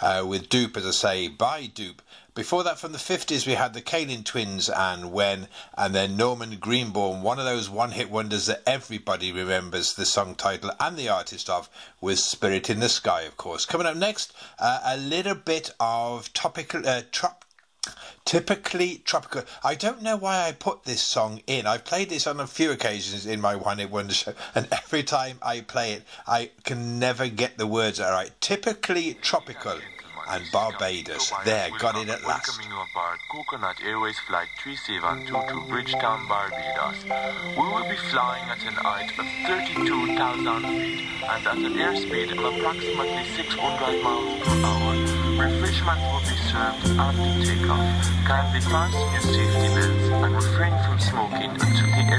with Dupe, as I say, by Dupe. Before that, from the 50s, we had the Kalin Twins and When, and then Norman Greenbaum, one of those one-hit wonders that everybody remembers the song title and the artist of, with Spirit in the Sky, of course. Coming up next, a little bit of typically tropical. I don't know why I put this song in. I've played this on a few occasions in my One Hit Wonder show, and every time I play it, I can never get the words out right. Typically tropical and Barbados. There, got it at last. Welcoming you aboard Coconut Airways Flight 372 to Bridgetown, Barbados. We will be flying at an height of 32,000 feet and at an airspeed of approximately 600 miles per hour. Refreshments will be served after takeoff. Kindly fasten your safety belts and refrain from smoking until the